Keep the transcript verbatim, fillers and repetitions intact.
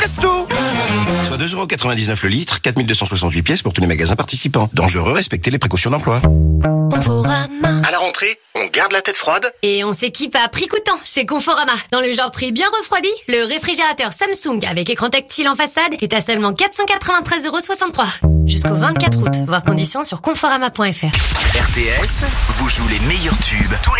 Presto! Soit deux euros quatre-vingt-dix-neuf le litre, quatre mille deux cent soixante-huit pièces pour tous les magasins participants. Dangereux, respectez les précautions d'emploi. Conforama. À la rentrée, on garde la tête froide. Et on s'équipe à prix coûtant chez Conforama. Dans le genre prix bien refroidi, le réfrigérateur Samsung avec écran tactile en façade est à seulement quatre cent quatre-vingt-treize euros soixante-trois. Jusqu'au vingt-quatre août. Voir conditions sur conforama point f r. R T S vous joue les meilleurs tubes tous les